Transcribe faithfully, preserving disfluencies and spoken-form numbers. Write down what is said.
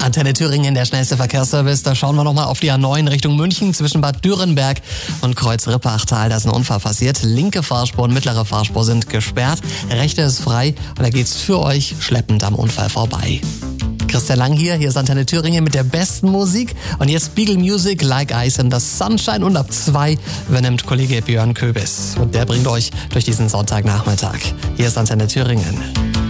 Antenne Thüringen, der schnellste Verkehrsservice. Da schauen wir nochmal auf die A neun Richtung München zwischen Bad Dürrenberg und Kreuz-Rippachtal. Da ist ein Unfall passiert. Linke Fahrspur und mittlere Fahrspur sind gesperrt. Rechte ist frei und da geht's für euch schleppend am Unfall vorbei. Christian Lang hier, hier ist Antenne Thüringen mit der besten Musik. Und jetzt Beagle Music, Like Ice in the Sunshine. Und ab zwei übernimmt Kollege Björn Köbis. Und der bringt euch durch diesen Sonntagnachmittag. Hier ist Antenne Thüringen.